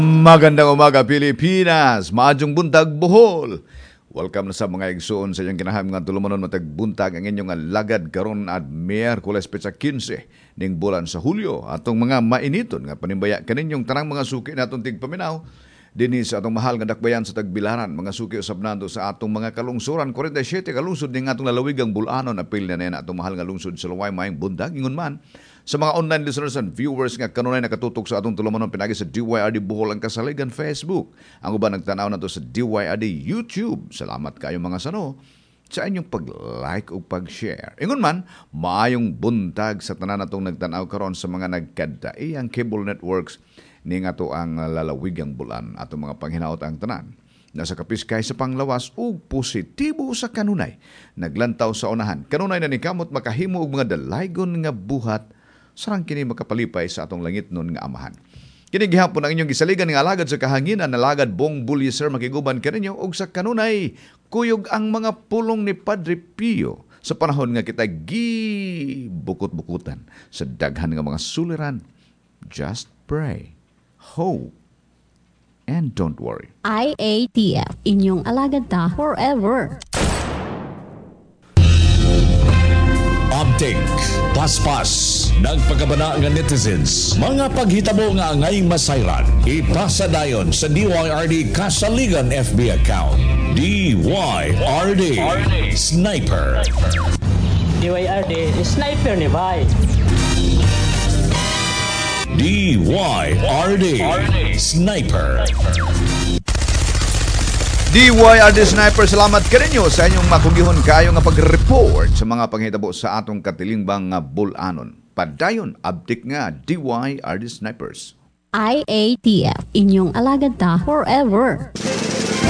Magandang umaga Pilipinas, maadjong buntag Bohol. Welcome na sa mga igsoon sa inyong kinahanglan nga tulumanon matag buntag ang inyong alagad karon at Miyerkules petsa 15 ning bulan sa Hulyo. Atong mga mainiton nga panimbaya kaninyong tanang mga suki natong tigpaminaw dinhi sa atong mahal nga dakbayan sa Tagbilaran, mga suki usab nato sa atong mga kalungsuran 47 kalungsod ning atong lalawigang Bulanon, apil na na atong mahal nga lungsod sa Luway maayong buntag ingon man sa mga online listeners and viewers nga kanunay nakatutok sa atong tulumanon pinagi sa DYRD Bohol ang kasaligan Facebook. Ang uban nagtanaw nato sa DYRD YouTube. Salamat kayo mga sano sa inyong pag-like o pag-share. Ingon man, maayong buntag sa tanan natong nagtanaw karon sa mga nagkadaiyang cable networks ning ato ang lalawigang bulan atong mga panghinaot ang tanan. Nasa kapiskay sa panglawas ug positibo sa kanunay. Naglantaw sa unahan. Kanunay na ni kamot makahimo og mga dalaygon nga buhat sarang kini makapalipay sa atong langit nun nga amahan. Kini gihapon ang inyong gisaligan nga alagad sa kahanginan, alagad Bong Bulyeser makiguban kaninyo og sa kanunay kuyog ang mga pulong ni Padre Pio sa panahon nga kita gibukot-bukutan sa daghan nga mga suliran. Just pray, hope, and don't worry. IATF, inyong alagad ta forever. Update, paspas, nagpagabana nga netizens, mga paghitabo nga angay masayran, ipasa dayon sa DYRD Kasaligan FB account. DYRD Sniper. DYRD Sniper ni Bay. DYRD Sniper. DYRD Sniper, salamat kaninyo sa inyong makugihon kayo nga pag-report sa mga panghitabo sa atong katilingbang nga Bulanon. Padayon, update nga DYRD Snipers. IATF, inyong alagad ta forever.